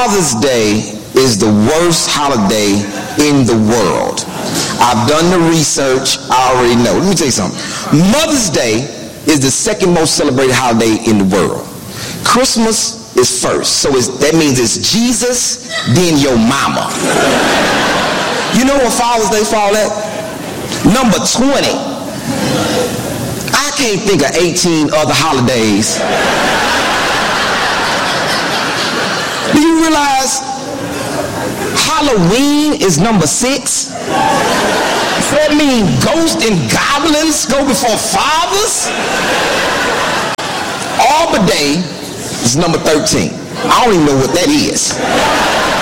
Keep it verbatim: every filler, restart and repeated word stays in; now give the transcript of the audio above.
Father's Day is the worst holiday in the world. I've done the research. I already know. Let me tell you something. Mother's Day is the second most celebrated holiday in the world. Christmas is first. So it's, that means it's Jesus, then your mama. You know what Father's Day fall at? Number twenty. I can't think of eighteen other holidays. Do you realize Halloween is number six? Does that mean ghosts and goblins go before fathers? Arbor Day is number thirteen. I don't even know what that is.